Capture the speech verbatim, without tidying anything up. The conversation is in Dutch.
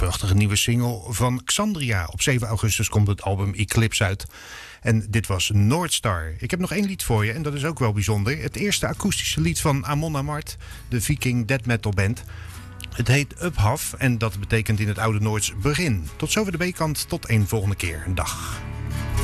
prachtige nieuwe single van Xandria. Op zeven augustus komt het album Eclipse uit. En dit was Noordstar. Ik heb nog één lied voor je en dat is ook wel bijzonder. Het eerste akoestische lied van Amon Amarth, de Viking death metal band. Het heet Uphaf en dat betekent in het oude Noords begin. Tot zover de B-kant, tot een volgende keer. Dag.